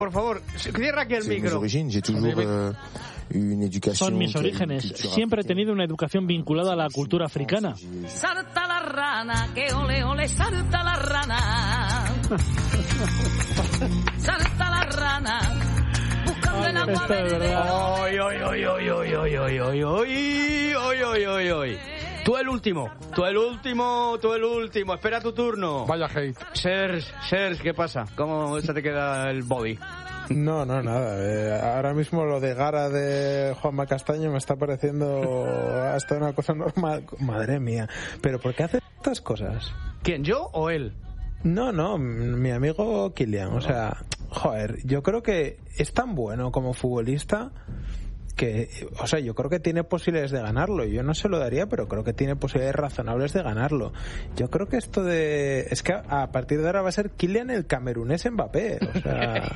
Por favor, cierra aquí el micro. Son mis orígenes. Siempre he tenido una educación vinculada a la cultura africana. Salta la rana, que ole ole, salta la rana. Salta la rana, buscando el agua verde. Oy. Tú el último. Espera tu turno. Vaya hate. Serge, ¿qué pasa? ¿Cómo se te queda el body? No, nada. Ahora mismo lo de Gara de Juanma Castaño me está pareciendo hasta una cosa normal. Madre mía. ¿Pero por qué hace estas cosas? ¿Quién, yo o él? No, mi amigo Kylian. O sea, joder, yo creo que es tan bueno como futbolista que, o sea, yo creo que tiene posibilidades de ganarlo. Yo no se lo daría, pero creo que tiene posibilidades razonables de ganarlo. Yo creo que esto de... Es que a partir de ahora va a ser Kylian el camerunés Mbappé. O sea...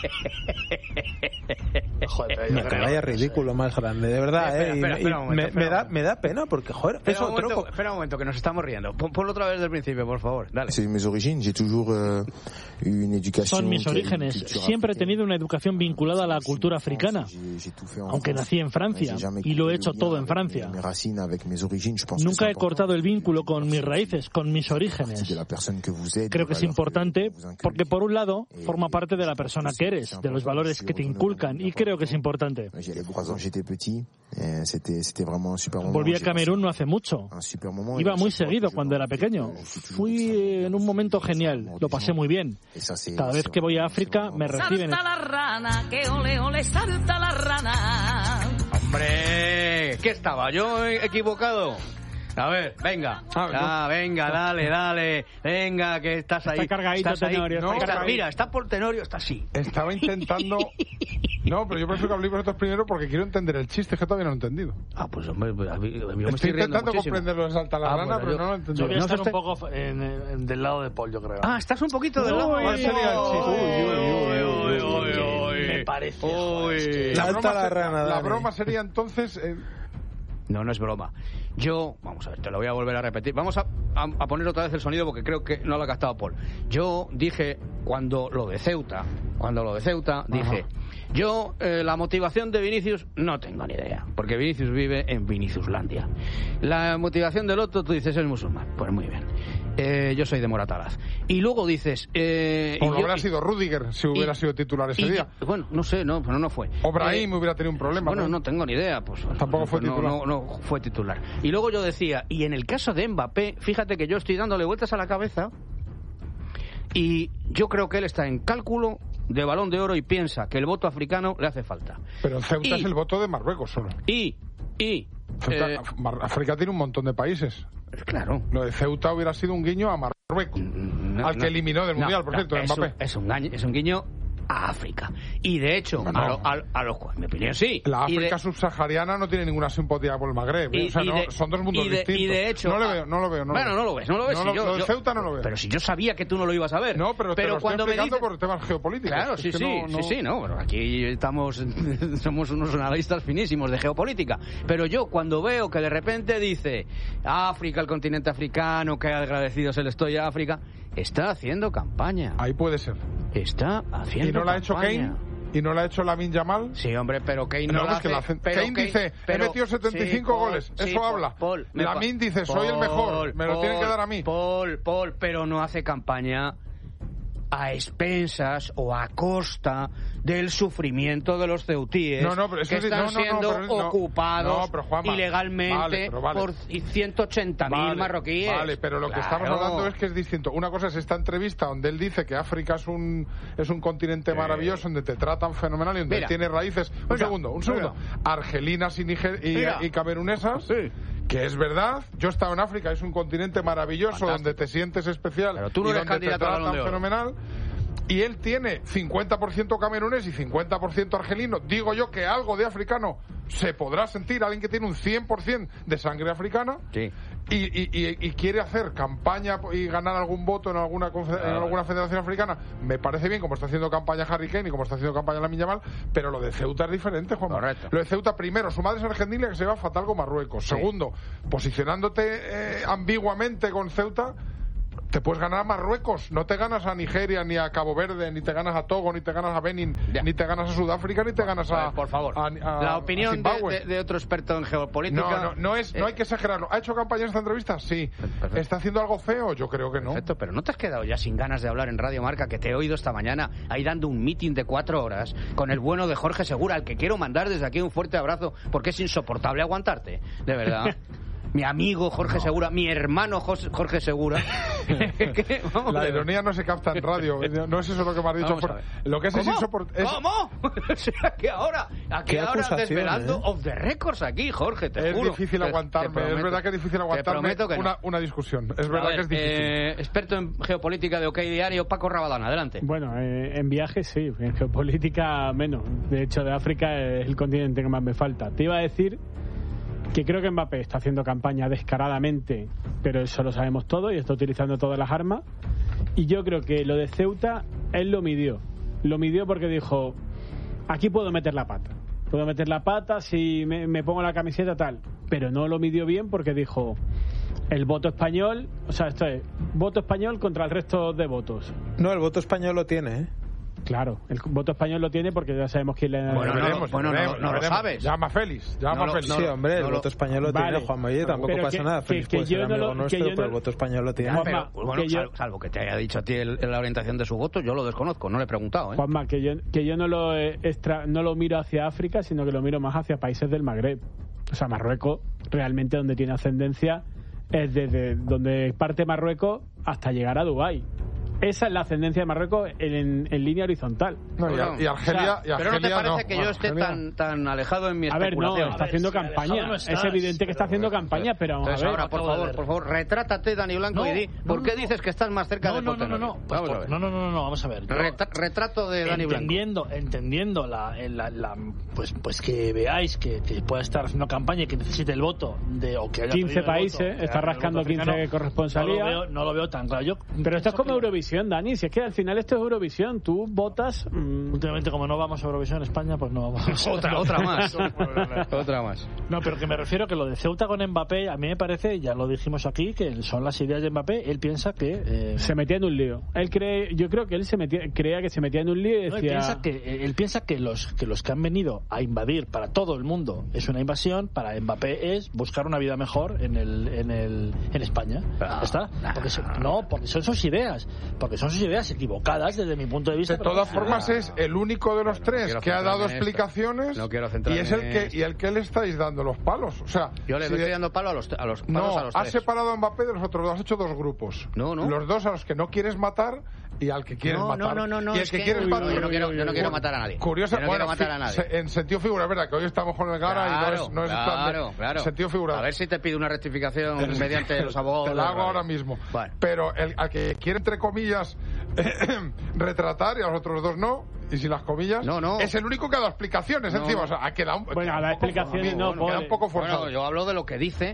Joder, me vaya ridículo más grande, de verdad. Espera un momento, me da pena porque, joder, es otro... Espera un momento, que nos estamos riendo. Ponlo otra vez del principio, por favor. Dale. Son mis orígenes. Siempre he tenido una educación vinculada a la cultura africana. Aunque nací en Francia y lo he hecho todo en Francia. Nunca he cortado el vínculo con mis raíces, con mis orígenes. Creo que es importante porque, por un lado, forma parte de la persona que eres, de los valores que te inculcan, y creo que es importante. Volví a Camerún no hace mucho. Iba muy seguido cuando era pequeño. Fui en un momento genial, lo pasé muy bien. Cada vez que voy a África me reciben... Salta la rana, que ole ole, salta la rana. ¡Hombre! ¿Qué estaba? ¿Yo equivocado? A ver, venga. Venga, dale. Venga, que estás ahí. Está cargadito Tenorio. Mira, está por Tenorio, está así. Estaba intentando... No, pero yo prefiero que habléis vosotros primero porque quiero entender el chiste, que todavía no lo he entendido. Pues hombre, yo me estoy estoy riendo intentando muchísimo. comprender lo de Salta la rana, pero no lo he entendido. Yo voy a estar un poco del lado de Paul, yo creo. Estás un poquito del lado. ¿Cuál sería el chiste? Me parece. La broma sería entonces... No es broma. Vamos a ver, te lo voy a volver a repetir. Vamos a poner otra vez el sonido porque creo que no lo ha captado Paul. Yo dije, cuando lo de Ceuta, dije, la motivación de Vinicius no tengo ni idea, porque Vinicius vive en Viniciuslandia. La motivación del otro, tú dices, es musulmán. Pues muy bien. Yo soy de Moratalaz. Y luego dices... hubiera sido Rüdiger si hubiera sido titular ese día. Bueno, no sé, pero no fue. O Brahim hubiera tenido un problema. Bueno, no tengo ni idea. Pues tampoco fue titular. No fue titular. Y luego yo decía, y en el caso de Mbappé, fíjate que yo estoy dándole vueltas a la cabeza y yo creo que él está en cálculo de Balón de Oro y piensa que el voto africano le hace falta. Pero Ceuta es el voto de Marruecos solo. África tiene un montón de países. Claro. Lo de Ceuta hubiera sido un guiño a Marruecos, al que eliminó del Mundial, por cierto, Mbappé. Es un guiño a África. Y de hecho, en mi opinión, sí. La África subsahariana no tiene ninguna simpatía por el Magreb. Son dos mundos distintos. Y de hecho... No lo veo. Bueno, no lo ves. Lo de Ceuta no lo veo. Pero si yo sabía que tú no lo ibas a ver. No, pero te lo cuando estoy explicando por temas geopolíticos. Claro, sí, pero aquí somos unos analistas finísimos de geopolítica. Pero yo cuando veo que de repente dice África, el continente africano, que agradecido se le estoy a África, está haciendo campaña. Ahí puede ser. Está haciendo campaña. ¿Y no la ha hecho Kane? ¿Y no la ha hecho Lamine Yamal? Sí, hombre, pero Kane no la hace. Kane dice, he metido 75 goles. Eso habla. Lamine dice, soy el mejor. Me lo tienen que dar a mí. Paul, pero no hace campaña a expensas o a costa del sufrimiento de los ceutíes que están siendo ocupados ilegalmente por 180.000 marroquíes. Vale, pero lo que estamos hablando es que es distinto. Una cosa es esta entrevista donde él dice que África es un continente maravilloso, donde te tratan fenomenal y donde tiene raíces. Un segundo. Argelinas y camerunesas. Sí. Que es verdad, yo he estado en África, es un continente maravilloso. Fantástico. Donde te sientes especial. Pero tú no eres donde te tratan fenomenal. Y él tiene 50% camerunés y 50% argelino. Digo yo que algo de africano se podrá sentir alguien que tiene un 100% de sangre africana. Sí. Y quiere hacer campaña y ganar algún voto en alguna federación africana. Me parece bien como está haciendo campaña Harry Kane y como está haciendo campaña Lamine Yamal, pero lo de Ceuta es diferente, Juan. Correcto. Lo de Ceuta, primero, su madre es argentina, que se va fatal con Marruecos. Sí. Segundo, posicionándote ambiguamente con Ceuta, te puedes ganar a Marruecos, no te ganas a Nigeria, ni a Cabo Verde, ni te ganas a Togo, ni te ganas a Benin, ni te ganas a Sudáfrica, ni te ganas a... Por favor, la opinión de otro experto en geopolítica... No hay que exagerarlo. ¿Ha hecho campaña en esta entrevista? Sí. Perfecto. ¿Está haciendo algo feo? Yo creo que no. Perfecto, pero ¿no te has quedado ya sin ganas de hablar en Radio Marca, que te he oído esta mañana ahí dando un meeting de 4 horas con el bueno de Jorge Segura, al que quiero mandar desde aquí un fuerte abrazo, porque es insoportable aguantarte, de verdad? Mi amigo Jorge Segura, mi hermano Jorge Segura. La ironía no se capta en radio. No es eso lo que me has dicho. Lo que es insoportable. ¿Cómo? O sea, que ahora desvelando off the records aquí, Jorge, te juro. Es difícil aguantarme. Es verdad que es difícil aguantarme una discusión. Es verdad que es difícil. Experto en geopolítica de OK Diario, Paco Rabadán, adelante. Bueno, en viajes sí, en geopolítica menos. De hecho, de África es el continente que más me falta. Te iba a decir que creo que Mbappé está haciendo campaña descaradamente, pero eso lo sabemos todo, y está utilizando todas las armas. Y yo creo que lo de Ceuta, él lo midió porque dijo, aquí puedo meter la pata si me pongo la camiseta tal, pero no lo midió bien porque dijo, el voto español, o sea, esto es voto español contra el resto de votos. No, el voto español lo tiene, ¿eh? Claro, el voto español lo tiene porque ya sabemos quién le... No lo sabes. Llama Félix. Sí, hombre, el voto español lo tiene, Juan Mayer, tampoco pasa nada. Félix puede ser amigo nuestro, pero el voto español lo tiene. Juanma, salvo que te haya dicho a ti la orientación de su voto, yo lo desconozco, no le he preguntado. Juanma, que yo no lo miro hacia África, sino que lo miro más hacia países del Magreb. O sea, Marruecos, realmente donde tiene ascendencia, es desde donde parte Marruecos hasta llegar a Dubái. Esa es la ascendencia de Marruecos en línea horizontal. Y Argelia, pero no te parece que yo esté tan alejado en mi especulación. A ver, no, está haciendo campaña. Es evidente que está haciendo campaña, pero vamos a ver. Ahora, por favor, retrátate, Dani Blanco, y di ¿por qué dices que estás más cerca de Potter? No, vamos a ver. Retrato de Dani Blanco. Entendiendo pues que veáis que pueda estar haciendo campaña y que necesite el voto de o que haya 15 países, está rascando 15 corresponsalías. No lo veo tan claro. Pero esto es como Eurovisión, Dani, si es que al final esto es Eurovisión, tú votas... Últimamente, como no vamos a Eurovisión en España, pues no vamos. Otra más. No, pero que me refiero que lo de Ceuta con Mbappé, a mí me parece, ya lo dijimos aquí, que son las ideas de Mbappé. Él piensa que... se metía en un lío. Yo creo que él creía que se metía en un lío y decía... Él piensa que los que han venido a invadir para todo el mundo es una invasión, para Mbappé es buscar una vida mejor en España. ¿Está? Porque son sus ideas. Porque son sus ideas equivocadas desde mi punto de vista. De todas formas es el único de los tres que ha dado explicaciones y es el que le estáis dando los palos. O sea, yo le estoy dando palo a los palos a los has tres. Separado a Mbappé de los otros dos, has hecho dos grupos. No. Los dos a los que no quieres matar y al que quieres matar. No. Y el que quieres matar. Yo no quiero matar a nadie. Curioso, en sentido figura, es verdad que hoy estamos con el Gara y no es claro. En sentido figurado. A ver si te pido una rectificación mediante los abogados. Te la hago ahora mismo. Bueno. Pero al que quiere, entre comillas, retratar y a los otros dos no, y si las comillas, es el único que ha dado explicaciones encima. O sea, ha quedado a la explicación queda un poco forzado. Bueno, yo hablo de lo que dice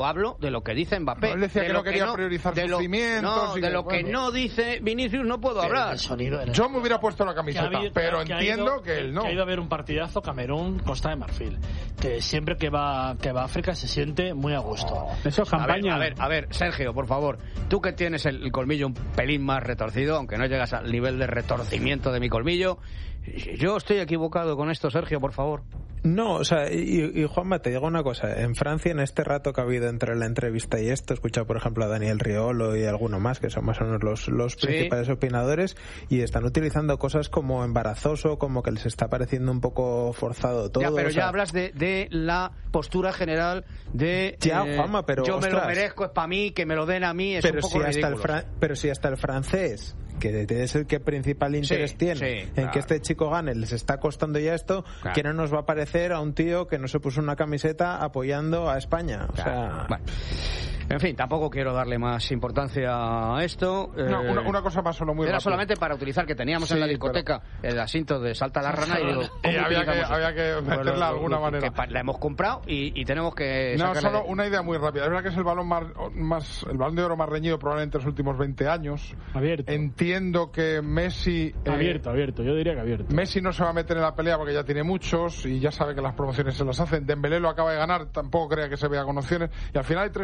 Mbappé. Él decía que no quería priorizar sufrimientos. De lo que no dice Vinicius no puedo hablar. Yo me hubiera puesto la camiseta, pero entiendo que él no. Que ha ido a ver un partidazo Camerún-Costa de Marfil, que siempre que va a África se siente muy a gusto. Eso es campaña. A ver, Sergio, por favor, tú que tienes el colmillo un pelín más retorcido, aunque no llegas al nivel de retorcimiento de mi colmillo, yo estoy equivocado con esto, Sergio, por favor. No, o sea, y Juanma, te digo una cosa. En Francia, en este rato que ha habido entre la entrevista y esto, he escuchado, por ejemplo, a Daniel Riolo y alguno más, que son más o menos los principales opinadores, y están utilizando cosas como embarazoso, como que les está pareciendo un poco forzado todo. Pero ya hablas de la postura general de... Juanma, pero... Yo me lo merezco, es para mí, que me lo den a mí, es un poco ridículo. Pero si hasta el francés, que es el que principal interés tiene en que este chico gane, les está costando ya esto, que no nos va a parecer a un tío que no se puso una camiseta apoyando a España. O sea... Bueno. En fin, tampoco quiero darle más importancia a esto. Una cosa más solo muy Era rápido. solamente para utilizar que teníamos en la discoteca el asiento de Salta la rana y digo, había que meterla de alguna manera. Que la hemos comprado y tenemos que... solo una idea muy rápida. Es verdad que es el balón el balón de oro más reñido probablemente en los últimos 20 años. Abierto. Entiendo que Messi... Abierto, yo diría que abierto. Messi no se va a meter en la pelea porque ya tiene muchos y ya sabe que las promociones se las hacen. Dembélé lo acaba de ganar, tampoco crea que se vea con opciones. Y al final hay tres tíos, Kane,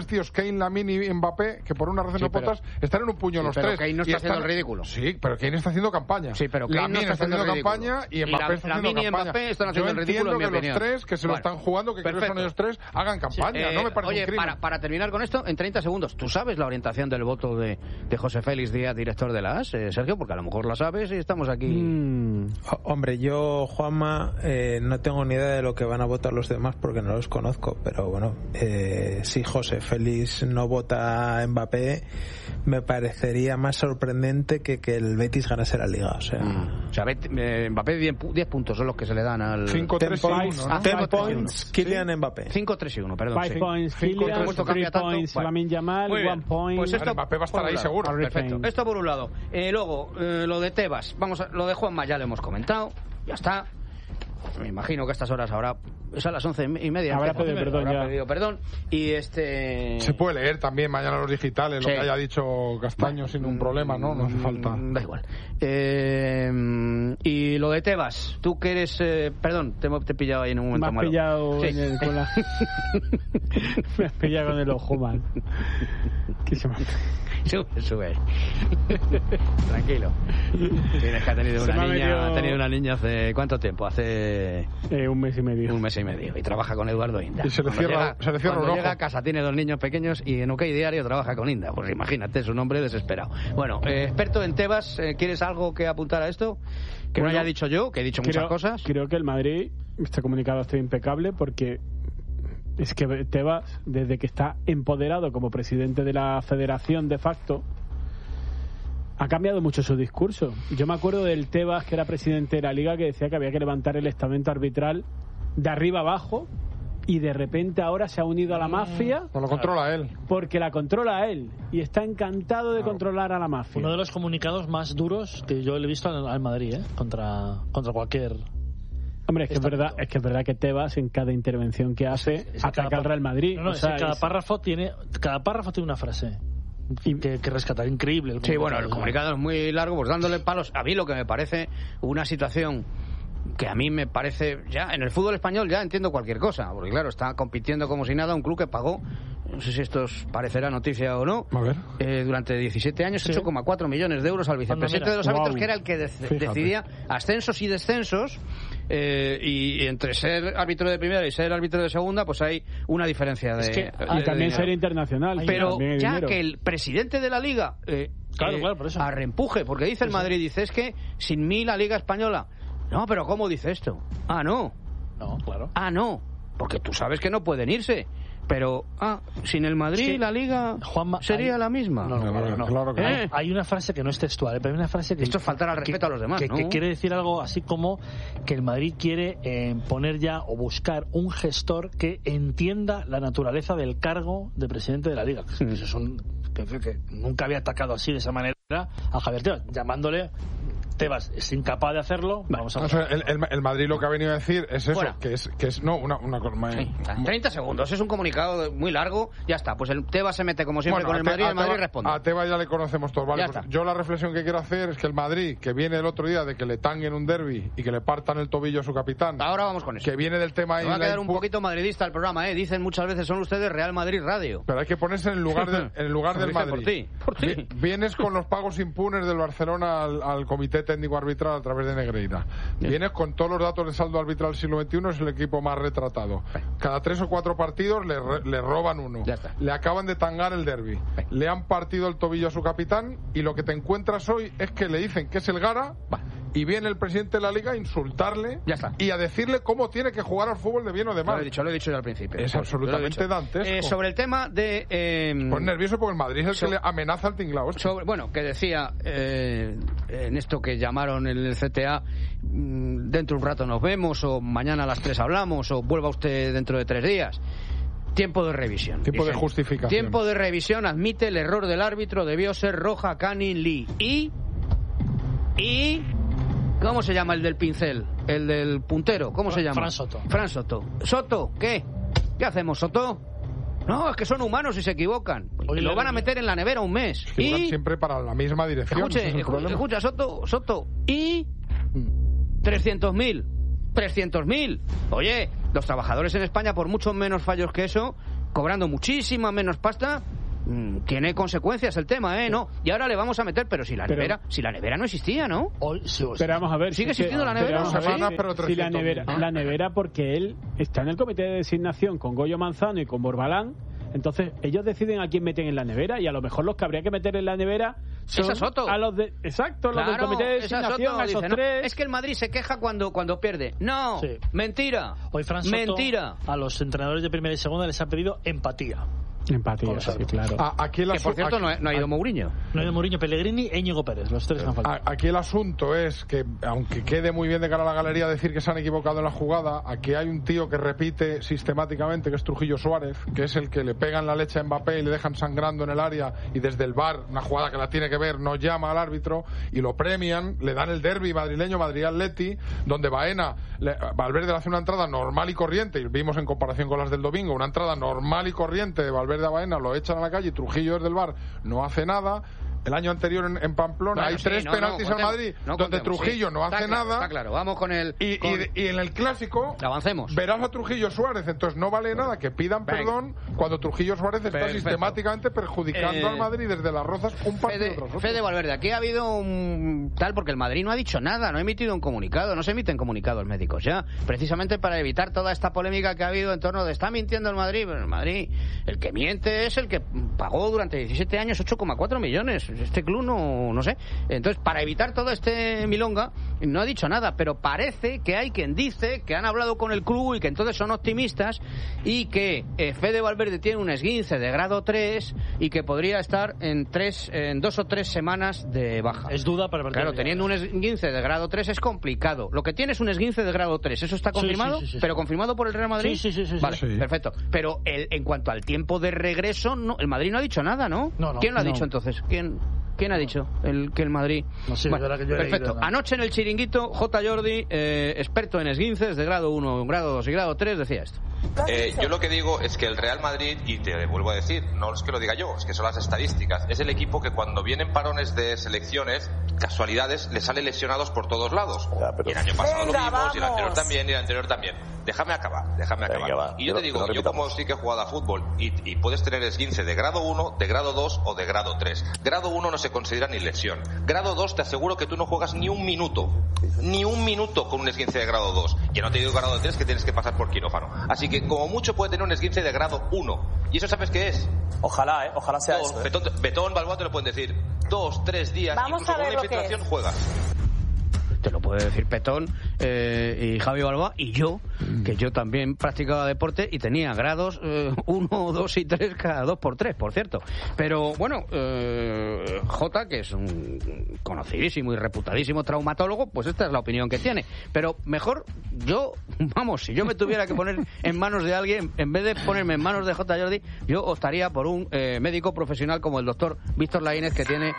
Kane, Lamine y Mbappé, que por una razón o por otras están en un puño los tres. Kane no está haciendo el ridículo. Sí, pero Kane está haciendo campaña. Sí, pero Kane Lamine no está haciendo campaña y Mbappé está haciendo Lamine y campaña. Mbappé están haciendo el ridículo, en mi opinión. Los tres que se lo están jugando, que creo que son ellos tres, hagan campaña. No me parece un crimen. Para terminar con esto, en 30 segundos, ¿tú sabes la orientación del voto de José Félix Díaz, director de la AS, Sergio? Porque a lo mejor la sabes y estamos aquí. Hombre, yo, Juanma, no tengo ni idea de lo que van a votar los demás porque no los conozco, pero bueno, si José Félix no vota a Mbappé, me parecería más sorprendente que el Betis ganase la Liga. O sea, Mbappé 10 puntos son los que se le dan al 5-3-1. 10 points, Kylian Mbappé. 5-3-1, perdón. 5 points, Kylian, 3 points, Lamine Yamal, 1 point. Pues esto, Mbappé va a estar ahí seguro. Perfecto. Esto por un lado. Luego, lo de Tebas. Lo de Juanma ya lo hemos comentado. Ya está. Me imagino que a estas horas ahora es a las 11:30. Habrá pedido perdón. Y se puede leer también mañana los digitales lo que haya dicho Castaño sin un problema, ¿no? No hace falta. Da igual. Y lo de Tebas, tú que eres... perdón, te he pillado ahí en un momento malo. Me has pillado con el ojo mal. ¿Qué se llama? Sube. Tranquilo. Tienes que ha tenido una niña hace... ¿Cuánto tiempo? Hace... un mes y medio. Un mes y medio. Y trabaja con Eduardo Inda. Y se le cierra cuando llega a casa, tiene 2 niños pequeños y en OK Diario trabaja con Inda. Pues imagínate, es un hombre desesperado. Bueno, experto en Tebas, ¿quieres algo que apuntar a esto? Que no haya dicho yo, que he dicho muchas cosas. Creo que el Madrid, este comunicado está impecable porque... Es que Tebas, desde que está empoderado como presidente de la federación de facto, ha cambiado mucho su discurso. Yo me acuerdo del Tebas, que era presidente de la Liga, que decía que había que levantar el estamento arbitral de arriba abajo, y de repente ahora se ha unido a la mafia. Pues lo controla él. Porque la controla él, y está encantado de controlar a la mafia. Uno de los comunicados más duros que yo le he visto al Madrid, contra cualquier... Hombre, es que es verdad que Tebas en cada intervención que hace ataca al Real Madrid. Cada párrafo tiene una frase que rescatar, increíble. Sí, bueno, el comunicado es muy largo, pues dándole palos. A mí lo que me parece una situación que a mí me parece, ya en el fútbol español ya entiendo cualquier cosa, porque claro, está compitiendo como si nada un club que pagó, no sé si esto os parecerá noticia o no, a ver. Durante 17 años 8,4 millones de euros al vicepresidente de los árbitros, que era el que decidía ascensos y descensos, y entre ser árbitro de primera y ser árbitro de segunda, pues hay una diferencia de y también ser internacional. Pero ya que el presidente de la Liga claro, por eso. arrempuje, porque dice el Madrid, dice, es que sin mí la Liga Española... No, pero ¿cómo dice esto? No, claro. No, porque tú sabes que no pueden irse. Pero, sin el Madrid, la Liga Juanma, sería la misma. No. Claro que no. Hay una frase que no es textual, pero hay una frase que... Esto es faltar al respeto a los demás, ¿no? Que quiere decir algo así como que el Madrid quiere poner ya o buscar un gestor que entienda la naturaleza del cargo de presidente de la Liga. Que nunca había atacado así, de esa manera, a Javier Tebas, llamándole... Tebas es incapaz de hacerlo. Vamos a ver. El Madrid lo que ha venido a decir es eso, que es una 30 segundos, es un comunicado muy largo, ya está. Pues el Tebas se mete como siempre con el Madrid y el Madrid responde. A Tebas ya le conocemos todos, vale. Pues yo la reflexión que quiero hacer es que el Madrid, que viene el otro día de que le tanguen un derbi y que le partan el tobillo a su capitán. Ahora vamos con eso. Que viene del tema... Me va a quedar un poquito madridista el programa, dicen muchas veces, son ustedes Real Madrid Radio. Pero hay que ponerse en el lugar del Madrid. Por ti. Vienes con los pagos impunes del Barcelona al comité técnico arbitral a través de Negreira. Vienes con todos los datos de saldo arbitral del siglo XXI, es el equipo más retratado. Cada 3 o 4 partidos le roban uno. Le acaban de tangar el derbi. Le han partido el tobillo a su capitán y lo que te encuentras hoy es que le dicen que es el Gara y viene el presidente de la Liga a insultarle y a decirle cómo tiene que jugar al fútbol de bien o de mal. Lo he dicho ya al principio. Es absolutamente dantesco. Sobre el tema de... Pues nervioso porque el Madrid es el que le amenaza al tinglao. Que decía en esto que llamaron el CTA, dentro de un rato nos vemos, o mañana a las 3 hablamos, o vuelva usted dentro de 3 días. Tiempo de revisión. Tiempo de justificación. Tiempo de revisión, admite el error del árbitro, debió ser roja Canin Lee. Y ¿cómo se llama el del pincel? El del puntero, ¿cómo se llama? Fran Soto. ¿Soto? ¿Qué hacemos, Soto? No, es que son humanos y se equivocan. Y lo van a meter en la nevera un mes. Y siempre para la misma dirección. Escucha, Soto. Y 300.000. Oye, los trabajadores en España, por muchos menos fallos que eso, cobrando muchísima menos pasta, tiene consecuencias el tema, ¿no? Y ahora le vamos a meter, pero si la nevera no existía, ¿no? Pero vamos a ver. ¿Sigue existiendo la nevera? Si la nevera, porque él está en el comité de designación con Goyo Manzano y con Borbalán, entonces ellos deciden a quién meten en la nevera, y a lo mejor los que habría que meter en la nevera son a los de... Exacto, claro, los del comité de designación, a esos tres. Es que el Madrid se queja cuando pierde. No, mentira. Hoy Fran Soto, mentira. A los entrenadores de primera y segunda les ha pedido empatía. Empatía, sí, claro. Aquí que por cierto no ha ido Mourinho. No ha ido Mourinho, Pellegrini e Íñigo Pérez, los tres han faltado. Aquí el asunto es que, aunque quede muy bien de cara a la galería decir que se han equivocado en la jugada, aquí hay un tío que repite sistemáticamente, que es Trujillo Suárez, que es el que le pegan la leche a Mbappé y le dejan sangrando en el área, y desde el VAR, una jugada que la tiene que ver, no llama al árbitro y lo premian, le dan el derbi madrileño, Madrid-Atleti, donde Valverde le hace una entrada normal y corriente, y vimos en comparación con las del domingo, una entrada normal y corriente de Valverde a Baena, lo echan a la calle, Trujillo desde el VAR no hace nada. El año anterior en Pamplona hay tres penaltis en Madrid donde Trujillo no hace nada. Está claro, vamos con el... Y en el clásico avancemos. Verás a Trujillo Suárez, entonces no vale nada que pidan perdón cuando Trujillo Suárez está sistemáticamente perjudicando al Madrid desde las Rozas un partido tras otro. Fede Valverde, aquí ha habido un tal, porque el Madrid no ha dicho nada, no ha emitido un comunicado, no se emiten comunicados médicos ya, precisamente para evitar toda esta polémica que ha habido en torno de está mintiendo el Madrid, pero el Madrid, el que miente es el que pagó durante 17 años 8,4 millones. Este club no sé. Entonces, para evitar todo este milonga, no ha dicho nada, pero parece que hay quien dice que han hablado con el club y que entonces son optimistas y que Fede Valverde tiene un esguince de grado 3 y que podría estar en 2 o 3 semanas de baja. Es duda para ver. Claro, teniendo un esguince de grado 3 es complicado. Lo que tiene es un esguince de grado 3. ¿Eso está confirmado? Sí. ¿Pero confirmado por el Real Madrid? Sí. Vale, perfecto. Pero en cuanto al tiempo de regreso, el Madrid no ha dicho nada, ¿no? ¿Quién lo ha dicho entonces? ¿Quién ha dicho que el Madrid? No sé, bueno, que yo perfecto. Anoche en el Chiringuito, J. Jordi, experto en esguinces de grado 1, grado 2 y grado 3, decía esto. Yo lo que digo es que el Real Madrid, y te vuelvo a decir, no es que lo diga yo, es que son las estadísticas, es el equipo que cuando vienen parones de selecciones, casualidades, le salen lesionados por todos lados. Y el año pasado lo vimos, y el anterior también, y el anterior también. Déjame acabar. Y yo te digo, yo como sí que he jugado a fútbol, y puedes tener esguince de grado 1, de grado 2 o de grado 3. Grado 1 no se considera ni lesión. Grado 2 te aseguro que tú no juegas ni un minuto con un esguince de grado 2. Ya no te digo grado 3 que tienes que pasar por quirófano. Así que como mucho puede tener un esguince de grado 1. ¿Y eso sabes qué es? Ojalá sea eso. Betón, Balboa te lo pueden decir. 2, 3 días, vamos incluso a ver con una infiltración juegas. Te lo puede decir Petón y Javi Balboa y yo, que yo también practicaba deporte y tenía grados 1, 2 y 3 cada 2 por 3, por cierto. Pero bueno, Jota, que es un conocidísimo y reputadísimo traumatólogo, pues esta es la opinión que tiene. Pero mejor si yo me tuviera que poner en manos de alguien, en vez de ponerme en manos de J. Jordi, yo optaría por un médico profesional como el doctor Víctor Laínez, que tiene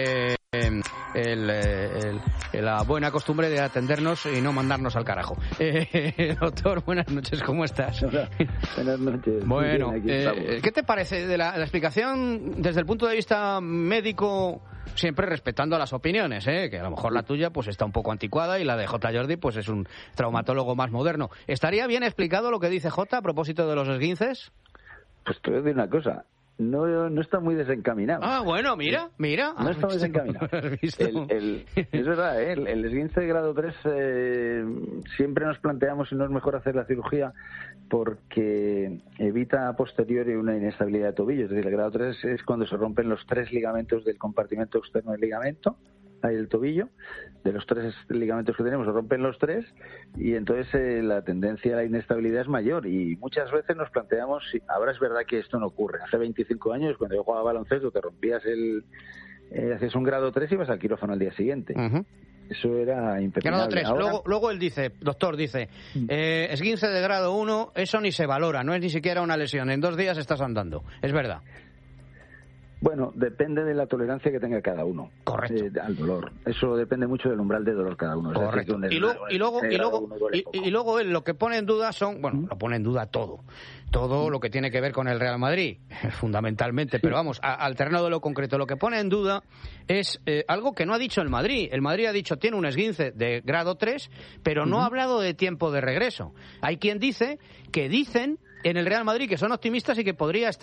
la buena costumbre de atendernos y no mandarnos al carajo. Doctor, buenas noches, ¿cómo estás? Buenas noches. Bueno, bien, ¿qué te parece de la explicación desde el punto de vista médico, siempre respetando las opiniones, que a lo mejor la tuya pues está un poco anticuada y la de J. Jordi pues es un traumatólogo más moderno? ¿Estaría bien explicado lo que dice J a propósito de los esguinces? Pues te voy a decir una cosa. No está muy desencaminado. Ah, bueno, mira. No está muy desencaminado. Es verdad, el esguince de grado 3 siempre nos planteamos si no es mejor hacer la cirugía porque evita a posteriori una inestabilidad de tobillo. Es decir, el grado 3 es cuando se rompen los 3 ligamentos del compartimento externo del ligamento, ahí el tobillo. De los 3 ligamentos que tenemos se rompen los 3 y entonces la tendencia a la inestabilidad es mayor y muchas veces nos planteamos si ahora es verdad que esto no ocurre. Hace 25 años cuando yo jugaba baloncesto te rompías hacías un grado 3 y ibas al quirófano al día siguiente. Eso era impepinable. Grado 3. Ahora... Luego él dice, doctor, esguince de grado 1, eso ni se valora, no es ni siquiera una lesión. En 2 días estás andando. Es verdad. Bueno, depende de la tolerancia que tenga cada uno. Correcto. Al dolor. Eso depende mucho del umbral de dolor cada uno. Correcto. Es decir, y luego él lo que pone en duda lo pone en duda todo lo que tiene que ver con el Real Madrid, fundamentalmente. Pero vamos, al terreno de lo concreto, lo que pone en duda es algo que no ha dicho el Madrid. El Madrid ha dicho tiene un esguince de grado 3, pero no ha hablado de tiempo de regreso. Hay quien dice que dicen en el Real Madrid que son optimistas y que podría estar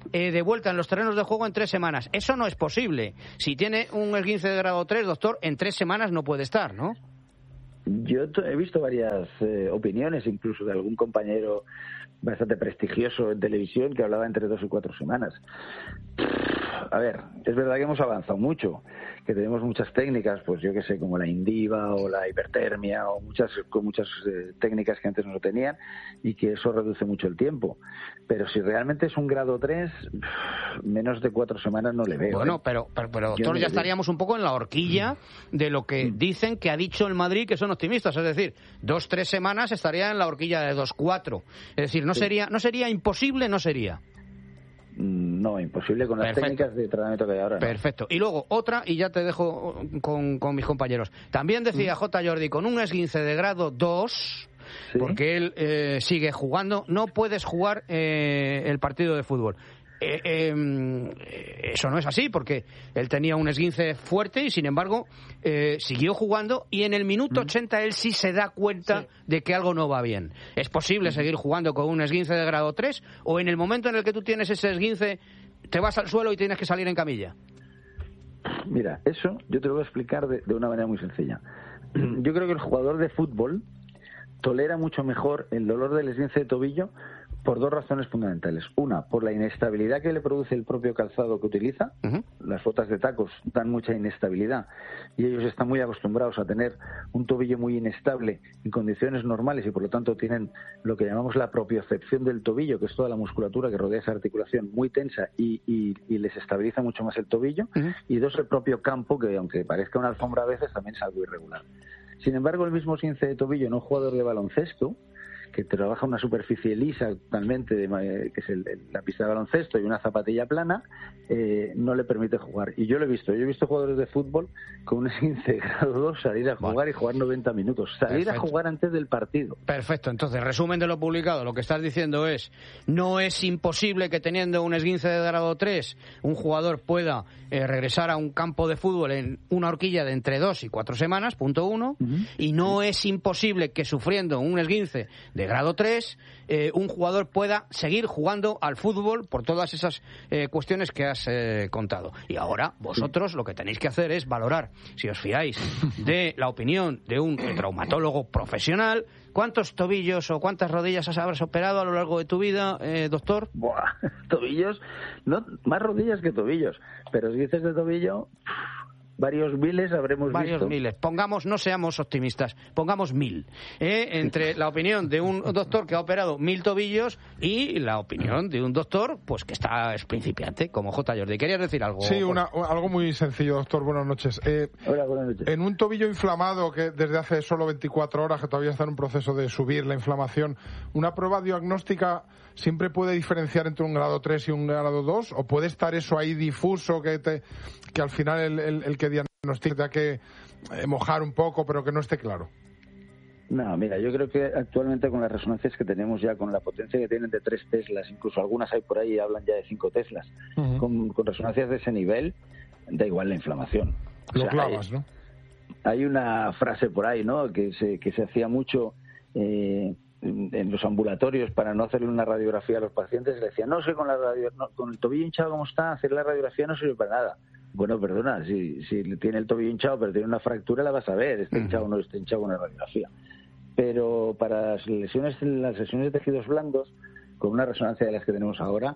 de vuelta en los terrenos de juego en 3 semanas. Eso no es posible. Si tiene un esguince de grado 3, doctor, en 3 semanas no puede estar, ¿no? Yo he visto varias opiniones, incluso de algún compañero bastante prestigioso en televisión, que hablaba entre 2 y 4 semanas. A ver, es verdad que hemos avanzado mucho, que tenemos muchas técnicas, pues yo que sé, como la indiva o la hipertermia o muchas técnicas que antes no lo tenían, y que eso reduce mucho el tiempo. Pero si realmente es un grado 3, menos de 4 semanas no le veo. Bueno, pero doctor, ya estaríamos un poco en la horquilla de lo que dicen que ha dicho el Madrid, que son optimistas, es decir, 2-3 semanas estaría en la horquilla de 2-4. Es decir, no sería imposible, no sería. No, imposible con las técnicas de tratamiento que hay ahora. ¿No? Perfecto. Y luego otra, y ya te dejo con mis compañeros. También decía J. Jordi, con un esguince de grado 2, ¿sí? Porque él sigue jugando, no puedes jugar el partido de fútbol. Eso no es así, porque él tenía un esguince fuerte y sin embargo siguió jugando, y en el minuto 80 él sí se da cuenta de que algo no va bien. ¿Es posible seguir jugando con un esguince de grado 3, o en el momento en el que tú tienes ese esguince te vas al suelo y tienes que salir en camilla? Mira, eso yo te lo voy a explicar de una manera muy sencilla. Yo creo que el jugador de fútbol tolera mucho mejor el dolor del esguince de tobillo por 2 razones fundamentales. Una, por la inestabilidad que le produce el propio calzado que utiliza. Las botas de tacos dan mucha inestabilidad y ellos están muy acostumbrados a tener un tobillo muy inestable en condiciones normales, y por lo tanto tienen lo que llamamos la propiocepción del tobillo, que es toda la musculatura que rodea esa articulación muy tensa y les estabiliza mucho más el tobillo. Y 2, el propio campo, que aunque parezca una alfombra a veces también es algo irregular. Sin embargo, el mismo esguince de tobillo en un jugador de baloncesto, que trabaja una superficie lisa totalmente, que es la pista de baloncesto, y una zapatilla plana, no le permite jugar. Y yo lo he visto. Yo he visto jugadores de fútbol con un esguince de grado 2 salir a jugar y jugar 90 minutos. Salir a jugar antes del partido. Perfecto. Entonces, resumen de lo publicado. Lo que estás diciendo es, no es imposible que teniendo un esguince de grado 3 un jugador pueda regresar a un campo de fútbol en una horquilla de entre 2 y 4 semanas, punto 1. Y no es imposible que sufriendo un esguince de grado 3 un jugador pueda seguir jugando al fútbol por todas esas cuestiones que has contado. Y ahora vosotros lo que tenéis que hacer es valorar, si os fiáis de la opinión de un traumatólogo profesional, ¿cuántos tobillos o cuántas rodillas habrás operado a lo largo de tu vida, doctor? Buah, tobillos, no, más rodillas que tobillos, pero esguinces de tobillo, varios miles habremos visto. Varios miles. Pongamos, no seamos optimistas, pongamos 1000. Entre la opinión de un doctor que ha operado 1000 tobillos y la opinión de un doctor pues que es principiante, como J. Jordi. ¿Querías decir algo? Sí, algo muy sencillo, doctor. Buenas noches. Hola, buenas noches. En un tobillo inflamado que desde hace solo 24 horas, que todavía está en un proceso de subir la inflamación, ¿una prueba diagnóstica siempre puede diferenciar entre un grado 3 y un grado 2? ¿O puede estar eso ahí difuso que al final el que diagnostica tenga que mojar un poco, pero que no esté claro? No, mira, yo creo que actualmente con las resonancias que tenemos ya, con la potencia que tienen de 3 teslas, incluso algunas hay por ahí hablan ya de 5 teslas, con resonancias de ese nivel, da igual la inflamación. Lo clavas, ¿no? Hay una frase por ahí, ¿no?, que se hacía mucho en los ambulatorios para no hacerle una radiografía a los pacientes. Le decían, no, es que con el tobillo hinchado como está, hacer la radiografía no sirve para nada. Bueno, perdona, si tiene el tobillo hinchado pero tiene una fractura, la vas a ver, está hinchado o no está hinchado con la radiografía. Pero para las lesiones de tejidos blandos, con una resonancia de las que tenemos ahora,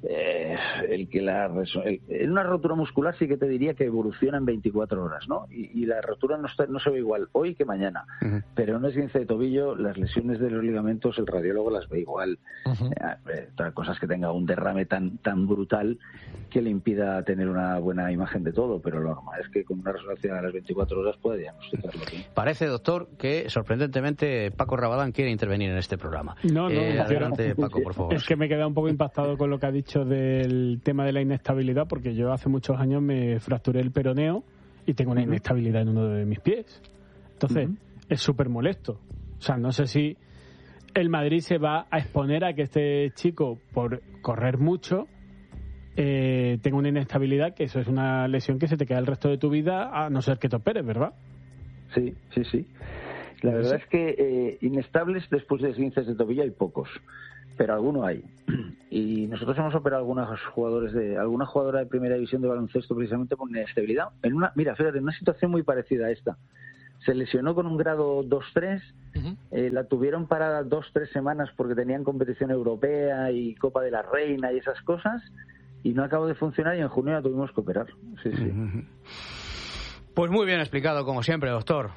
en una rotura muscular sí que te diría que evoluciona en 24 horas, ¿no? Y la rotura no se ve igual hoy que mañana. Pero en un esguince de tobillo, las lesiones de los ligamentos, el radiólogo las ve igual. Otra cosa es que tenga un derrame tan brutal que le impida tener una buena imagen de todo, pero lo normal es que con una resonancia a las 24 horas pueda diagnosticarlo bien. Parece, doctor, que sorprendentemente Paco Rabadán quiere intervenir en este programa. No, adelante, Paco, por favor. Es que me he quedado un poco impactado con lo que ha dicho del tema de la inestabilidad, porque yo hace muchos años me fracturé el peroneo y tengo una inestabilidad en uno de mis pies. Entonces, es súper molesto. O sea, no sé si el Madrid se va a exponer a que este chico, por correr mucho, tenga una inestabilidad, que eso es una lesión que se te queda el resto de tu vida, a no ser que te operes, ¿verdad? Sí. La verdad es que inestables después de esguinces de tobillo hay pocos. pero alguno hay. Y nosotros hemos operado alguna jugadora de primera división de baloncesto precisamente por inestabilidad. Mira, fíjate, en una situación muy parecida a esta. Se lesionó con un grado 2-3, la tuvieron parada 2-3 semanas porque tenían competición europea y Copa de la Reina y esas cosas, y no acabó de funcionar y en junio la tuvimos que operar. Sí. Pues muy bien explicado, como siempre, doctor.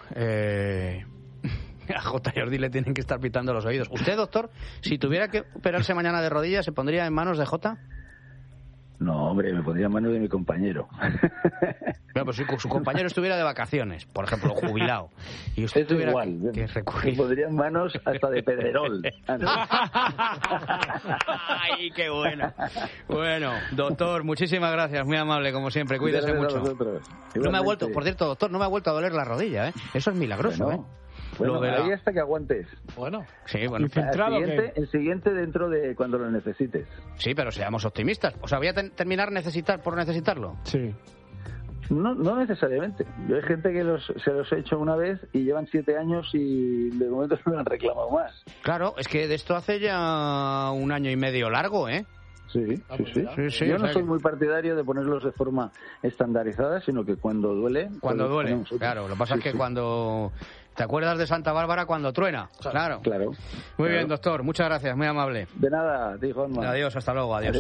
A J. Jordi le tienen que estar pitando los oídos. ¿Usted, doctor, si tuviera que operarse mañana de rodillas, se pondría en manos de J? No, hombre, me pondría en manos de mi compañero. Bueno, pues si su compañero estuviera de vacaciones, por ejemplo, jubilado, y usted tuviera igual, que recurrir... Me pondría en manos hasta de Pedrerol. ¡Ay, qué buena! Bueno, doctor, muchísimas gracias, muy amable, como siempre, cuídese mucho. No me ha vuelto, por cierto, doctor, no me ha vuelto a doler la rodilla, ¿eh? Eso es milagroso, bueno. Bueno, ahí hasta que aguantes. Bueno, sí, bueno. El siguiente dentro de cuando lo necesites. Sí, pero seamos optimistas. O sea, voy a terminar por necesitarlo. Sí. No necesariamente. Yo hay gente que se los he hecho una vez y llevan 7 años y de momento no me han reclamado más. Claro, es que de esto hace ya 1 año y medio largo, ¿eh? Sí. Yo no soy muy partidario de ponerlos de forma estandarizada, sino que cuando duele... Cuando duele, claro. Lo que pasa es que cuando... ¿Te acuerdas de Santa Bárbara cuando truena? Claro. Muy bien, doctor. Muchas gracias. Muy amable. De nada, tío Juanma. Adiós, hasta luego. Adiós.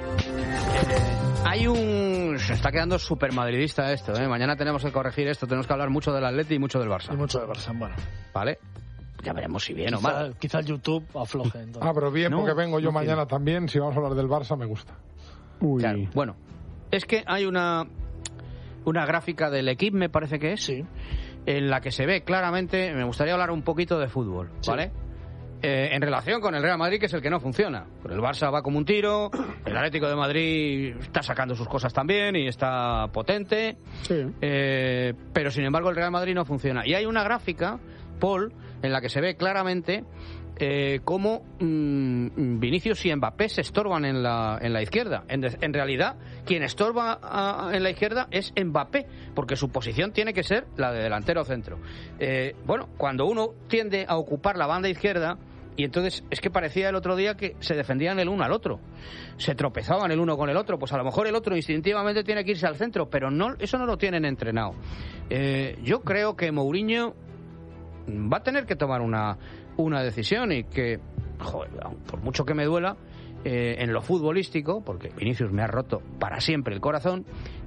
Se está quedando súper madridista esto, ¿eh? Mañana tenemos que corregir esto. Tenemos que hablar mucho del Atleti y mucho del Barça. Y mucho del Barça, bueno. ¿Vale? Ya veremos si bien o mal. Quizá el YouTube afloje. Entonces. Pero bien, porque vengo yo mañana también. Si vamos a hablar del Barça, me gusta. Claro. Bueno, es que hay una gráfica del equipo, me parece que es. Sí. En la que se ve claramente, me gustaría hablar un poquito de fútbol, ¿vale? En relación con el Real Madrid, que es el que no funciona. Pero el Barça va como un tiro, el Atlético de Madrid está sacando sus cosas también y está potente, pero sin embargo el Real Madrid no funciona. Y hay una gráfica, Paul, en la que se ve claramente cómo Vinicius y Mbappé se estorban en la izquierda. En realidad, quien estorba en la izquierda es Mbappé, porque su posición tiene que ser la de delantero centro. Bueno, cuando uno tiende a ocupar la banda izquierda, y entonces es que parecía el otro día que se defendían el uno al otro, se tropezaban el uno con el otro, pues a lo mejor el otro instintivamente tiene que irse al centro, pero no, eso no lo tienen entrenado. Yo creo que Mourinho va a tener que tomar una decisión y que, joder, por mucho que me duela, en lo futbolístico, porque Vinicius me ha roto para siempre el corazón,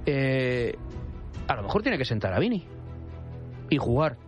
a lo mejor tiene que sentar a Vini y jugar,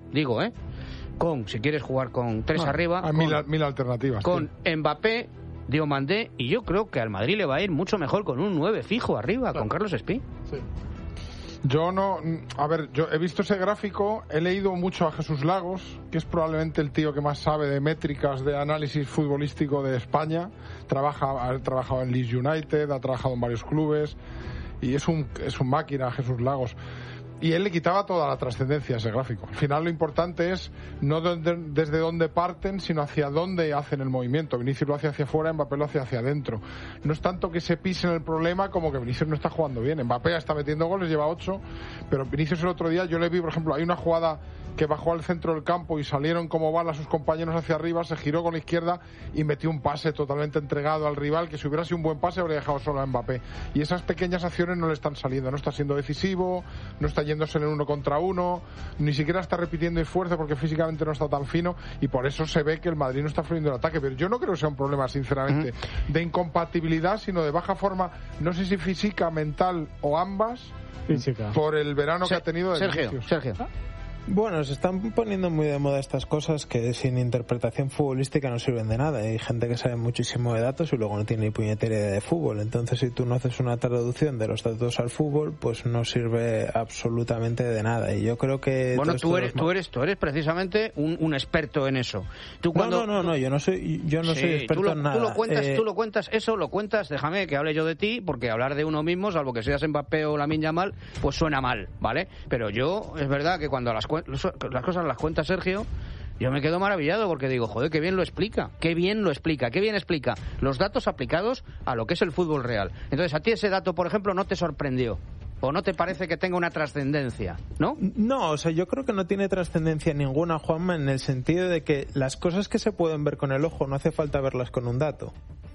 si quieres jugar con 3 arriba, hay mil alternativas, con Mbappé, Diomandé, y yo creo que al Madrid le va a ir mucho mejor con un 9 fijo arriba, con Carlos Espí. Sí. Yo he visto ese gráfico, he leído mucho a Jesús Lagos, que es probablemente el tío que más sabe de métricas de análisis futbolístico de España. Ha trabajado en Leeds United, ha trabajado en varios clubes y es un máquina Jesús Lagos. Y él le quitaba toda la trascendencia a ese gráfico. Al final lo importante es no desde dónde parten, sino hacia dónde hacen el movimiento. Vinicius lo hace hacia afuera, Mbappé lo hace hacia adentro. No es tanto que se pisen el problema como que Vinicius no está jugando bien. Mbappé está metiendo goles, lleva 8, pero Vinicius el otro día, yo le vi, por ejemplo, hay una jugada que bajó al centro del campo y salieron como balas sus compañeros hacia arriba, se giró con la izquierda y metió un pase totalmente entregado al rival, que si hubiera sido un buen pase habría dejado solo a Mbappé. Y esas pequeñas acciones no le están saliendo, no está siendo decisivo, no está yéndose en el 1 contra 1, ni siquiera está repitiendo esfuerzo porque físicamente no está tan fino, y por eso se ve que el Madrid no está fluyendo el ataque. Pero yo no creo que sea un problema, sinceramente, de incompatibilidad, sino de baja forma, no sé si física, mental o ambas, por el verano que ha tenido Sergio. Bueno, se están poniendo muy de moda estas cosas que sin interpretación futbolística no sirven de nada. Hay gente que sabe muchísimo de datos y luego no tiene ni puñetera idea de fútbol. Entonces, si tú no haces una traducción de los datos al fútbol, pues no sirve absolutamente de nada. Y yo creo que... Bueno, tú eres precisamente un experto en eso. Tú cuando... No, yo no soy experto en nada. Tú lo cuentas, déjame que hable yo de ti, porque hablar de uno mismo, salvo que seas Mbappé o Lamine Yamal, pues suena mal, ¿vale? Pero yo, es verdad que cuando las cosas las cuenta Sergio, yo me quedo maravillado porque digo, joder, qué bien explica los datos aplicados a lo que es el fútbol real. Entonces, a ti ese dato, por ejemplo, no te sorprendió. ¿O no te parece que tenga una trascendencia? ¿No? No, o sea, yo creo que no tiene trascendencia ninguna, Juanma, en el sentido de que las cosas que se pueden ver con el ojo no hace falta verlas con un dato.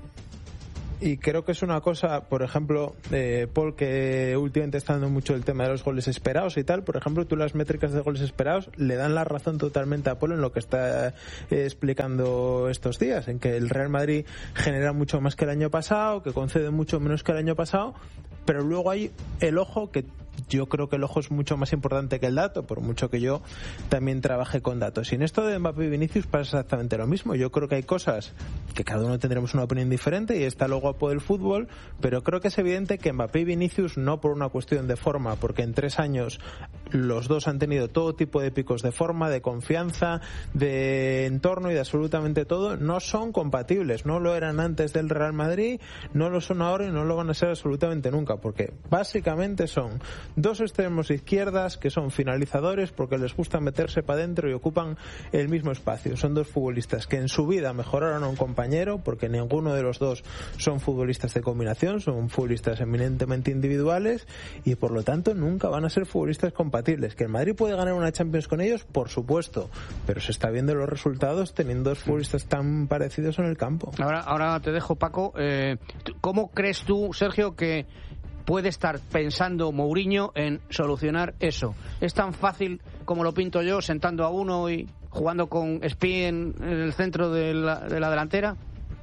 Y creo que es una cosa, por ejemplo, Paul, que últimamente está dando mucho el tema de los goles esperados y tal. Por ejemplo, tú las métricas de goles esperados le dan la razón totalmente a Paul en lo que está explicando estos días, en que el Real Madrid genera mucho más que el año pasado, que concede mucho menos que el año pasado, pero luego hay el ojo, que yo creo que el ojo es mucho más importante que el dato, por mucho que yo también trabaje con datos. Y en esto de Mbappé y Vinicius pasa exactamente lo mismo. Yo creo que hay cosas que cada uno tendremos una opinión diferente y está lo guapo del fútbol, pero creo que es evidente que Mbappé y Vinicius, no por una cuestión de forma, porque en 3 años los dos han tenido todo tipo de picos de forma, de confianza, de entorno y de absolutamente todo, no son compatibles. No lo eran antes del Real Madrid, no lo son ahora y no lo van a ser absolutamente nunca, porque básicamente son dos extremos izquierdas que son finalizadores porque les gusta meterse para adentro y ocupan el mismo espacio. Son dos futbolistas que en su vida mejoraron a un compañero, porque ninguno de los dos son futbolistas de combinación, son futbolistas eminentemente individuales y por lo tanto nunca van a ser futbolistas compatibles. ¿Que el Madrid puede ganar una Champions con ellos? Por supuesto, pero se está viendo los resultados teniendo dos futbolistas tan parecidos en el campo. Ahora te dejo, Paco. ¿Cómo crees tú, Sergio, que puede estar pensando Mourinho en solucionar eso? ¿Es tan fácil como lo pinto yo, sentando a uno y jugando con Espí en el centro de la delantera?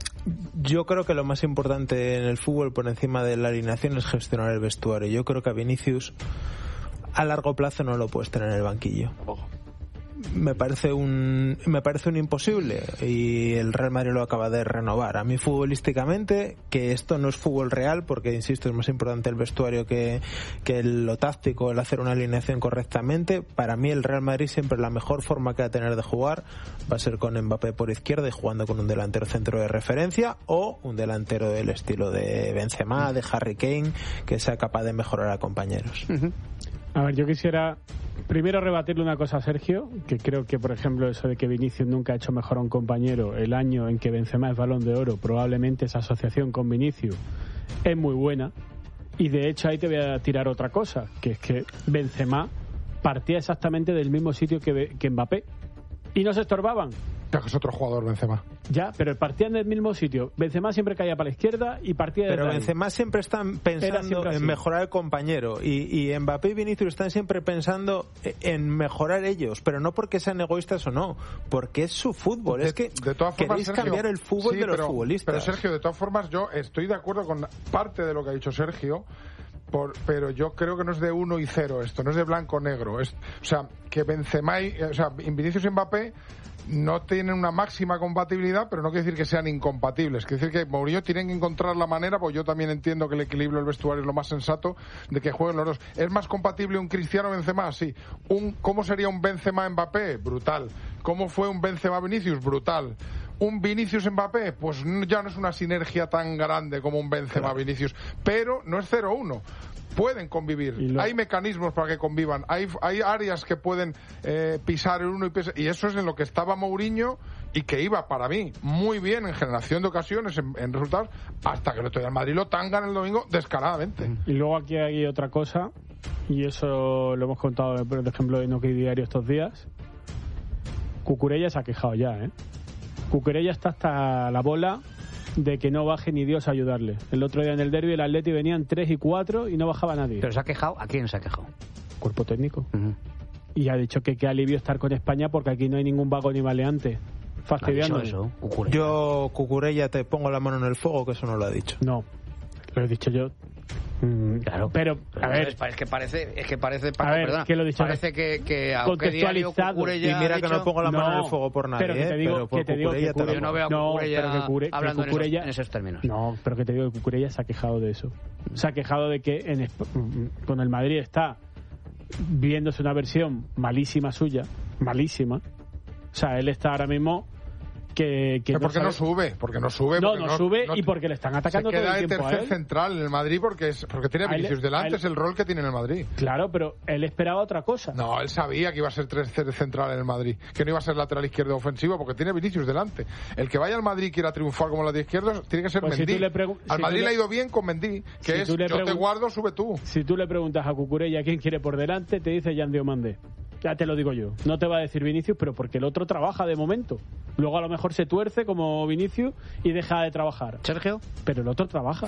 Yo creo que lo más importante en el fútbol, por encima de la alineación, es gestionar el vestuario. Yo creo que a Vinicius a largo plazo no lo puedes tener en el banquillo. Me parece un imposible, y el Real Madrid lo acaba de renovar. A mí futbolísticamente, que esto no es fútbol real, porque insisto, es más importante el vestuario que lo táctico, el hacer una alineación correctamente. Para mí el Real Madrid siempre la mejor forma que va a tener de jugar va a ser con Mbappé por izquierda y jugando con un delantero centro de referencia o un delantero del estilo de Benzema, de Harry Kane, que sea capaz de mejorar a compañeros. A ver, yo quisiera primero rebatirle una cosa a Sergio, que creo que, por ejemplo, eso de que Vinicius nunca ha hecho mejor a un compañero el año en que Benzema es Balón de Oro, probablemente esa asociación con Vinicius es muy buena. Y de hecho ahí te voy a tirar otra cosa, que es que Benzema partía exactamente del mismo sitio que Mbappé y no se estorbaban. Ya que es otro jugador, Benzema. Ya, pero partían del mismo sitio. Benzema siempre caía para la izquierda y partía de. Pero Benzema siempre está pensando en mejorar el compañero, y Mbappé y Vinicius están siempre pensando en mejorar ellos, pero no porque sean egoístas o no, porque es su fútbol. Es que de todas formas, queréis Sergio, cambiar el fútbol de los futbolistas. Pero Sergio, de todas formas, yo estoy de acuerdo con parte de lo que ha dicho Sergio. Pero yo creo que no es de 1 y 0 esto, no es de blanco-negro. O sea, que Benzema Vinicius y Mbappé no tienen una máxima compatibilidad, pero no quiere decir que sean incompatibles. Quiere decir que Mourinho tiene que encontrar la manera, porque yo también entiendo que el equilibrio del vestuario es lo más sensato, de que jueguen los dos. ¿Es más compatible un Cristiano Benzema? Sí. ¿Cómo sería un Benzema Mbappé? Brutal. ¿Cómo fue un Benzema Vinicius? Brutal. Un Vinicius Mbappé, pues ya no es una sinergia tan grande como un Benzema Vinicius, pero no es 0-1. Pueden convivir, hay mecanismos para que convivan, hay áreas que pueden pisar el uno y eso es en lo que estaba Mourinho, y que iba, para mí, muy bien en generación de ocasiones, en resultados, hasta que el otro día el Madrid lo tangan el domingo descaradamente. Y luego aquí hay otra cosa, y eso lo hemos contado, por ejemplo, en OK Diario estos días. Cucurella se ha quejado ya, Cucurella está hasta la bola de que no baje ni Dios a ayudarle. El otro día en el derbi el Atleti venían 3 y 4 y no bajaba nadie. ¿Pero se ha quejado? ¿A quién se ha quejado? Cuerpo técnico. Y ha dicho que qué alivio estar con España porque aquí no hay ningún vago ni maleante fastidiando. Eso, yo, Cucurella, te pongo la mano en el fuego que eso no lo ha dicho. No, lo he dicho yo. Claro, pero a ver, es que parece Paco, a ver, perdona, que lo dicho, parece que contextualizado, y mira que no pongo la mano en el fuego por nadie, pero que te digo que yo no veo a Cucurella hablando en esos términos. No, pero que te digo que Cucurella se ha quejado de eso. Se ha quejado de que con el Madrid está viéndose una versión malísima suya, malísima. O sea, él está ahora mismo que porque no sube. No sube y porque le están atacando todo el tiempo. Se queda de tercer central en el Madrid porque tiene Vinicius delante, es el rol que tiene en el Madrid. Claro, pero él esperaba otra cosa. No, él sabía que iba a ser tercer central en el Madrid, que no iba a ser lateral izquierdo ofensivo porque tiene Vinicius delante. El que vaya al Madrid y quiera triunfar como lateral izquierdo tiene que ser pues Mendy. Al Madrid le ha ido bien con Mendy, que yo te guardo, sube tú. Si tú le preguntas a Cucurella quién quiere por delante, te dice Jan Diomande. Ya te lo digo yo. No te va a decir Vinicius, pero porque el otro trabaja de momento. Luego a lo mejor se tuerce como Vinicius y deja de trabajar. Sergio. Pero el otro trabaja.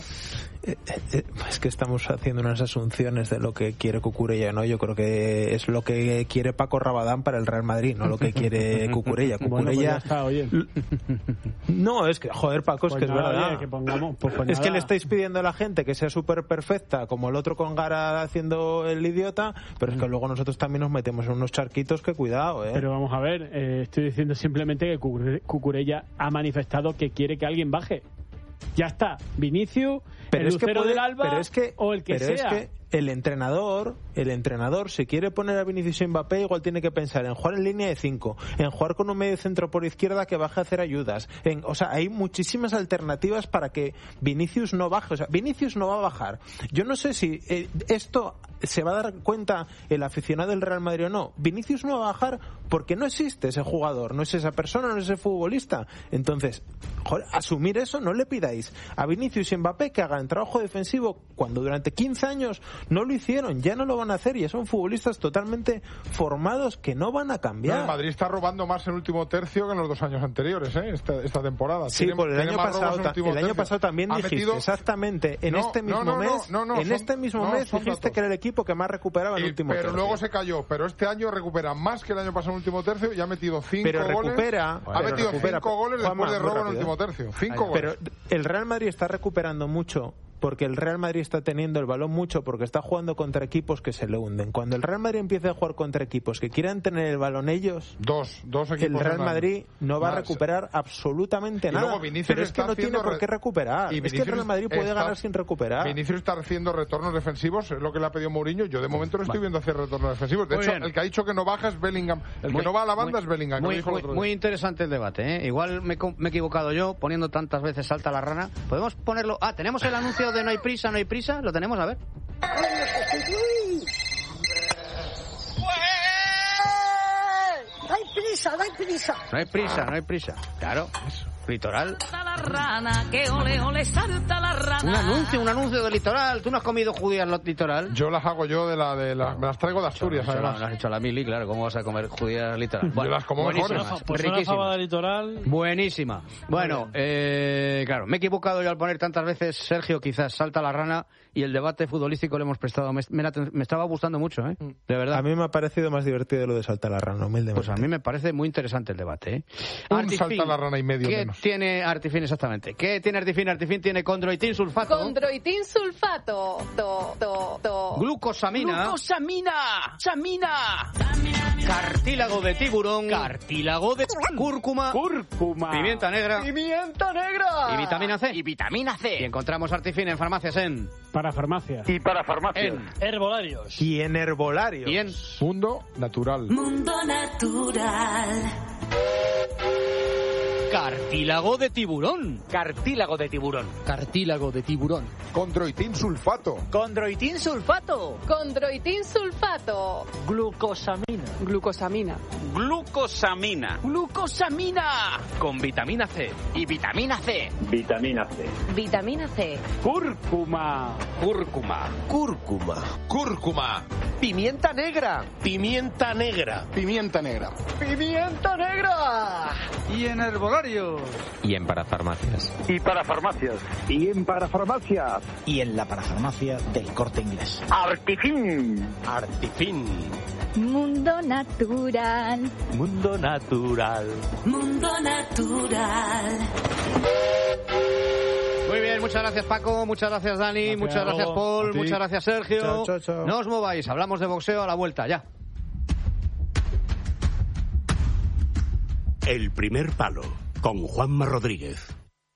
Es que estamos haciendo unas asunciones de lo que quiere Cucurella, ¿no? Yo creo que es lo que quiere Paco Rabadán para el Real Madrid, no lo que quiere Cucurella. Bueno, pues ya está, oye. No, es que, joder, Paco, pues es que nada, es verdad. Oye, que pongamos, pues es que le estáis pidiendo a la gente que sea súper perfecta, como el otro con Gara haciendo el idiota, pero es que luego nosotros también nos metemos en unos charquitos que cuidado, Pero vamos a ver, estoy diciendo simplemente que Cucurella ha manifestado que quiere que alguien baje. Ya está, Vinicius, pero el Lucero del Alba o el que sea. Es que el entrenador, si quiere poner a Vinicius y Mbappé, igual tiene que pensar en jugar en línea de 5, en jugar con un medio centro por izquierda que baje a hacer ayudas. O sea, hay muchísimas alternativas para que Vinicius no baje. O sea, Vinicius no va a bajar. Yo no sé si esto se va a dar cuenta el aficionado del Real Madrid o no. Vinicius no va a bajar porque no existe ese jugador, no es esa persona, no es ese futbolista. Entonces, joder, asumir eso, no le pidáis a Vinicius y Mbappé que hagan trabajo defensivo cuando durante 15 años no lo hicieron, ya no lo van a hacer y son futbolistas totalmente formados que no van a cambiar. El Madrid está robando más en el último tercio que en los 2 años anteriores, esta temporada. Sí, por el año pasado también dijiste exactamente en este mismo mes dijiste que era el equipo que más recuperaba en el último tercio. Pero luego se cayó, pero este año recupera más que el año pasado en el último tercio y ha metido 5 goles. Ha metido 5 goles después de robo en el último tercio. 5 goles. Pero el Real Madrid está recuperando mucho porque el Real Madrid está teniendo el balón mucho porque está jugando contra equipos que se le hunden. Cuando el Real Madrid empiece a jugar contra equipos que quieran tener el balón ellos, dos equipos, el Real Madrid no va a recuperar absolutamente nada. Pero es que no tiene por qué recuperar. Es que el Real Madrid puede ganar sin recuperar. Vinicius está haciendo retornos defensivos, es lo que le ha pedido Mourinho. Yo de momento no estoy viendo hacer retornos defensivos. De hecho, el que ha dicho que no baja es Bellingham. El que no va a la banda es Bellingham. Muy interesante el debate, Igual me he equivocado yo poniendo tantas veces salta la rana. ¿Podemos ponerlo? Tenemos el anuncio de no hay prisa, lo tenemos, a ver. No hay prisa. Claro, eso. Litoral. La rana, que ole, ole, salta la rana. Un anuncio del Litoral. ¿Tú no has comido judías Litoral? Yo las hago yo me las traigo de Asturias, además. Las has hecho a la mili, claro. ¿Cómo vas a comer judías Litoral? Bueno, yo las como mejores. Pues una fava de Litoral. Buenísima. Bueno, claro, me he equivocado yo al poner tantas veces Sergio, quizás salta la rana, y el debate futbolístico le hemos prestado. Me estaba gustando mucho, de verdad. A mí me ha parecido más divertido lo de salta la rana, humildemente. Pues a mí me parece muy interesante el debate, Un salta la rana y medio menos. Tiene Artifin exactamente? ¿Qué tiene Artifin? Artifin tiene condroitin sulfato. Condroitin sulfato. Glucosamina. Cartílago de tiburón. Cartílago de cúrcuma. Pimienta negra. Y vitamina C. Y encontramos Artifin en farmacias en... Para farmacias. Y para farmacias. En herbolarios. Y en herbolarios. Y en Mundo Natural. Mundo Natural. Cartílago de tiburón. Cartílago de tiburón. Condroitin sulfato. Glucosamina. Con vitamina C. Y vitamina C. Cúrcuma. Pimienta negra. Y en herbolarios. Y en parafarmacias. Y para farmacias. Y en la parafarmacia del Corte Inglés. Artifin. Mundo Natural. Muy bien, muchas gracias Paco, muchas gracias Dani, muchas gracias Paul, muchas gracias Sergio. Chao. No os mováis, hablamos de boxeo a la vuelta, ya. El primer palo, con Juanma Rodríguez.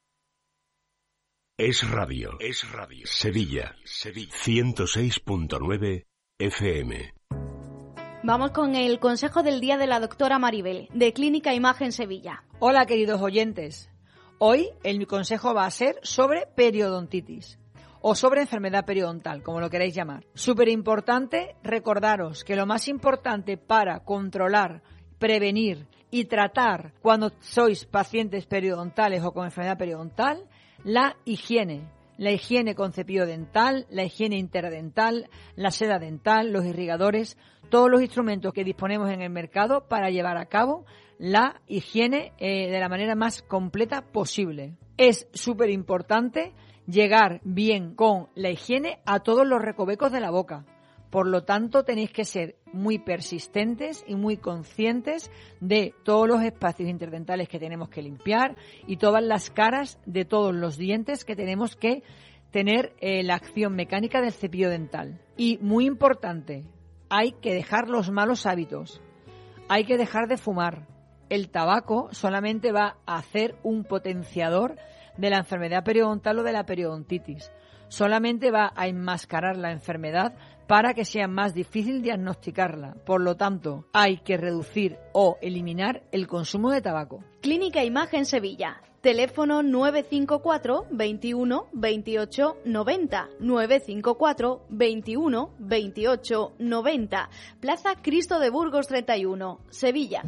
Es Radio. Sevilla. 106.9 FM. Vamos con el consejo del día de la doctora Maribel, de Clínica Imagen Sevilla. Hola, queridos oyentes. Hoy mi consejo va a ser sobre periodontitis o sobre enfermedad periodontal, como lo queráis llamar. Súper importante recordaros que lo más importante para controlar, prevenir y tratar cuando sois pacientes periodontales o con enfermedad periodontal, la higiene. La higiene con cepillo dental, la higiene interdental, la seda dental, los irrigadores, todos los instrumentos que disponemos en el mercado para llevar a cabo la higiene de la manera más completa posible. Es súper importante llegar bien con la higiene a todos los recovecos de la boca. Por lo tanto, tenéis que ser muy persistentes y muy conscientes de todos los espacios interdentales que tenemos que limpiar y todas las caras de todos los dientes que tenemos que tener la acción mecánica del cepillo dental. Y muy importante, hay que dejar los malos hábitos. Hay que dejar de fumar. El tabaco solamente va a hacer un potenciador de la enfermedad periodontal o de la periodontitis. Solamente va a enmascarar la enfermedad para que sea más difícil diagnosticarla. Por lo tanto, hay que reducir o eliminar el consumo de tabaco. Clínica Imagen Sevilla. Teléfono 954 21 28 90. 954 21 28 90. Plaza Cristo de Burgos 31, Sevilla.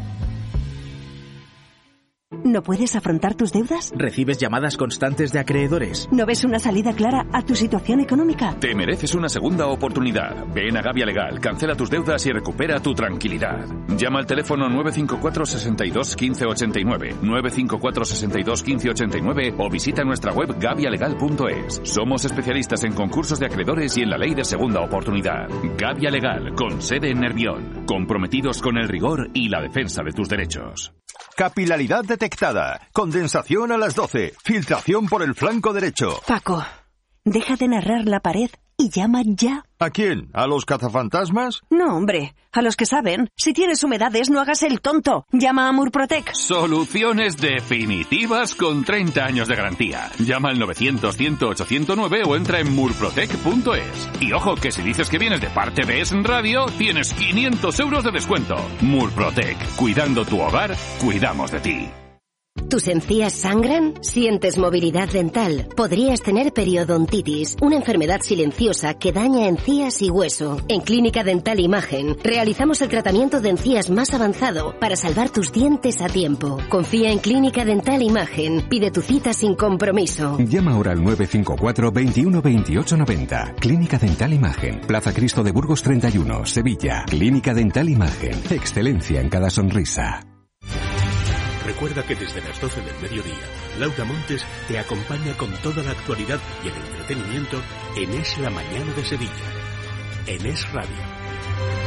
¿No puedes afrontar tus deudas? ¿Recibes llamadas constantes de acreedores? ¿No ves una salida clara a tu situación económica? Te mereces una segunda oportunidad. Ven a Gavia Legal, cancela tus deudas y recupera tu tranquilidad. Llama al teléfono 954 62 15 89, 954 62 15 89 o visita nuestra web gavialegal.es. Somos especialistas en concursos de acreedores y en la ley de segunda oportunidad. Gavia Legal, con sede en Nervión. Comprometidos con el rigor y la defensa de tus derechos. Capilaridad detectada. Condensación a las 12. Filtración por el flanco derecho. Paco, deja de narrar la pared y llama ya. ¿A quién? ¿A los cazafantasmas? No, hombre, a los que saben. Si tienes humedades, no hagas el tonto. Llama a Murprotec. Soluciones definitivas con 30 años de garantía. Llama al 900-100-809 o entra en murprotec.es. Y ojo, que si dices que vienes de parte de Es Radio, tienes 500 euros de descuento. Murprotec. Cuidando tu hogar, cuidamos de ti. ¿Tus encías sangran? ¿Sientes movilidad dental? Podrías tener periodontitis, una enfermedad silenciosa que daña encías y hueso. En Clínica Dental Imagen realizamos el tratamiento de encías más avanzado para salvar tus dientes a tiempo. Confía en Clínica Dental Imagen. Pide tu cita sin compromiso. Llama ahora al 954 21 28 90. Clínica Dental Imagen. Plaza Cristo de Burgos 31, Sevilla. Clínica Dental Imagen. Excelencia en cada sonrisa. Recuerda que desde las 12 del mediodía, Laura Montes te acompaña con toda la actualidad y el entretenimiento en Es la Mañana de Sevilla, en Es Radio.